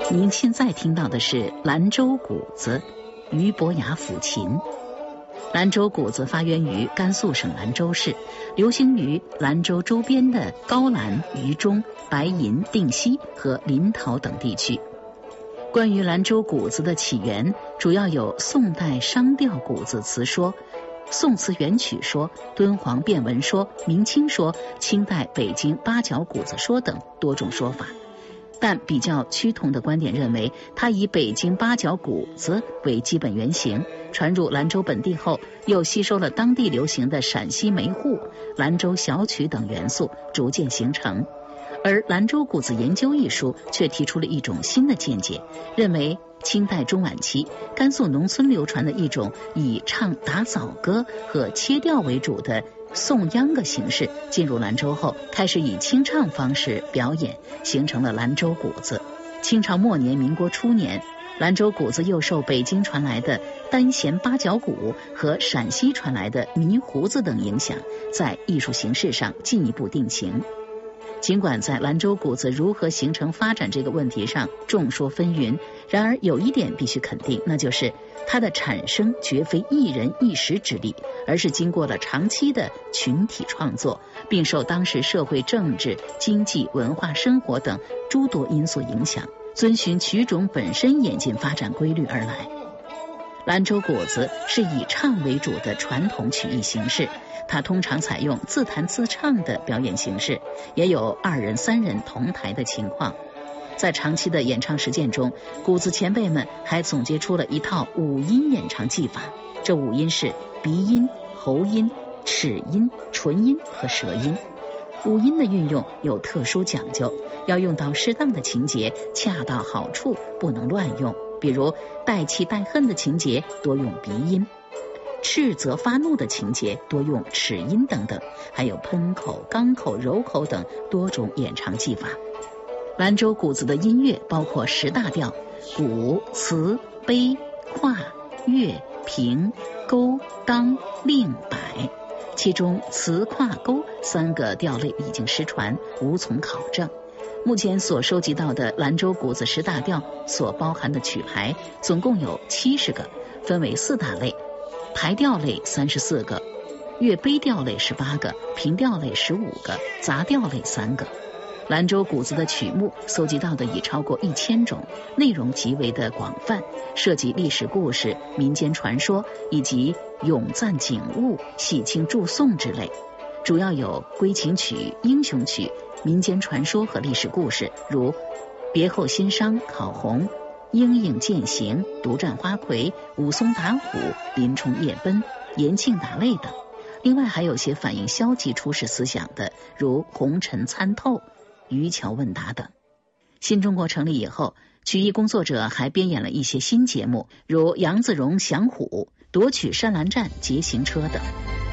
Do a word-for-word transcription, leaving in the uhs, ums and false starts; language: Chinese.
您现在听到的是兰州鼓子，俞伯牙抚琴。兰州鼓子发源于甘肃省兰州市，流行于兰州周边的高兰、榆中、白银、定西和临洮等地区。关于兰州鼓子的起源，主要有宋代商调鼓子词说、宋词元曲说、敦煌变文说、明清说、清代北京八角鼓子说等多种说法。但比较趋同的观点认为，它以北京八角鼓子为基本原型，传入兰州本地后，又吸收了当地流行的陕西梅户、兰州小曲等元素，逐渐形成。而《兰州鼓子研究》一书却提出了一种新的见解，认为清代中晚期甘肃农村流传的一种以唱打枣歌和切调为主的颂秧歌形式进入兰州后，开始以清唱方式表演，形成了兰州鼓子。清朝末年、民国初年，兰州鼓子又受北京传来的单弦八角鼓和陕西传来的迷胡子等影响，在艺术形式上进一步定型。尽管在兰州鼓子如何形成发展这个问题上众说纷纭，然而有一点必须肯定，那就是它的产生绝非一人一时之力，而是经过了长期的群体创作，并受当时社会政治、经济、文化生活等诸多因素影响，遵循曲种本身演进发展规律而来。兰州鼓子是以唱为主的传统曲艺形式，它通常采用自弹自唱的表演形式，也有二人三人同台的情况。在长期的演唱实践中，鼓子前辈们还总结出了一套五音演唱技法，这五音是鼻音、喉音、齿音、唇音和舌音。五音的运用有特殊讲究，要用到适当的情节，恰到好处，不能乱用。比如带气带恨的情节多用鼻音，斥责发怒的情节多用齿音等等，还有喷口、刚口、柔口等多种演唱技法。兰州鼓子的音乐包括十大调：鼓、词、悲、跨、乐、平、勾、当、令、摆。其中词、跨、勾三个调类已经失传，无从考证。目前所收集到的兰州鼓子十大调所包含的曲牌总共有七十个，分为四大类：排调类三十四个，乐悲调类十八个，平调类十五个，杂调类三个。兰州鼓子的曲目搜集到的已超过一千种，内容极为的广泛，涉及历史故事、民间传说以及咏赞景物、喜庆祝颂之类，主要有归情曲、英雄曲、民间传说和历史故事，如别后新伤、考红、莺莺渐行、独占花魁、武松打虎、林冲夜奔、延庆打擂等。另外还有些反映消极处世思想的，如红尘参透、渔樵问答等。新中国成立以后，曲艺工作者还编演了一些新节目，如杨子荣降虎、夺取山栏战、劫行车等。